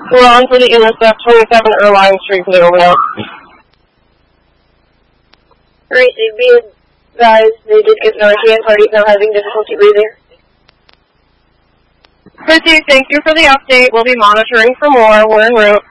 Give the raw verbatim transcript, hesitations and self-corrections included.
We're on for the intercept, twenty-seven Irvine Street, clear over now. Alright, they be guys, they did get Narcan, party's now having difficulty breathing. Chrissy, thank you for the update. We'll be monitoring for more. We're en route.